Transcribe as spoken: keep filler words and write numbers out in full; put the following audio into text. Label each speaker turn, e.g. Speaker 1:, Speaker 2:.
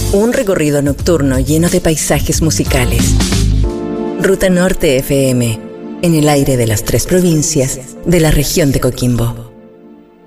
Speaker 1: Un recorrido nocturno lleno de paisajes musicales. Ruta Norte F M, en el aire de las tres provincias de la región de Coquimbo.